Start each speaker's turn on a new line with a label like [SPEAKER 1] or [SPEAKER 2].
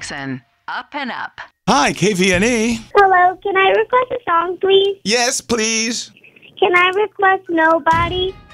[SPEAKER 1] Jackson. Up and Up.
[SPEAKER 2] Hi, KVNE.
[SPEAKER 3] Hello, can I request a song, please?
[SPEAKER 2] Yes, please.
[SPEAKER 3] Can I request Nobody?